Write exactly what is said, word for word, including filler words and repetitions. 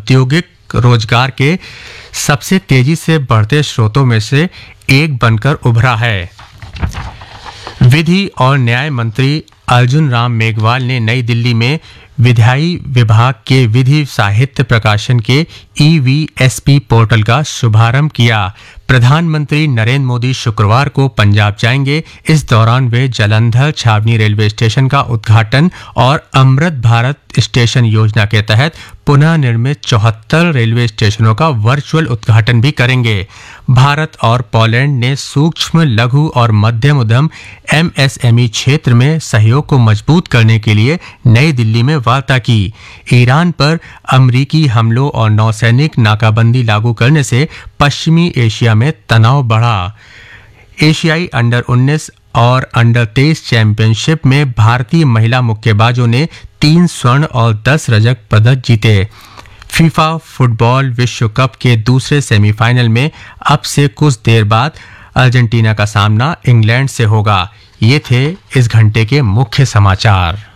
औद्योगिक रोजगार के सबसे तेजी से बढ़ते स्रोतों में से एक बनकर उभरा है। विधि और न्याय मंत्री अर्जुन राम मेघवाल ने नई दिल्ली में विधायी विभाग के विधि साहित्य प्रकाशन के E V S P portal का शुभारंभ किया। प्रधानमंत्री नरेंद्र मोदी शुक्रवार को पंजाब जाएंगे। इस दौरान वे जालंधर छावनी रेलवे स्टेशन का उद्घाटन और अमृत भारत स्टेशन योजना के तहत पुनः निर्मित चौहत्तर रेलवे स्टेशनों का वर्चुअल उद्घाटन भी करेंगे। भारत और पोलैंड ने सूक्ष्म, लघु और मध्यम उद्यम एम एस एम ई क्षेत्र में सहयोग को मजबूत करने के लिए नई दिल्ली में वार्ता की। ईरान पर अमरीकी हमलों और नौसैनिक नाकाबंदी लागू करने से पश्चिमी एशिया में तनाव बढ़ा। एशियाई अंडर उन्नीस और अंडर तेईस चैंपियनशिप में भारतीय महिला मुक्केबाजों ने तीन स्वर्ण और दस रजत पदक जीते। फीफा फुटबॉल विश्व कप के दूसरे सेमीफाइनल में अब से कुछ देर बाद अर्जेंटीना का सामना इंग्लैंड से होगा। ये थे इस घंटे के मुख्य समाचार।